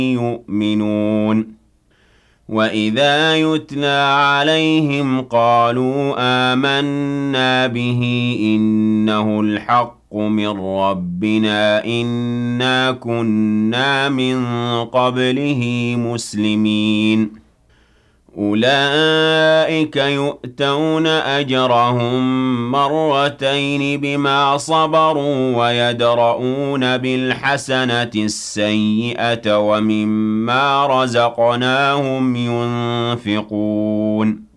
يؤمنون وإذا يتلى عليهم قالوا آمنا به إنه الحق من ربنا إنا كنا من قبله مسلمين أولئك يؤتون أجرهم مرتين بما صبروا ويدرؤون بالحسنة السيئة ومما رزقناهم ينفقون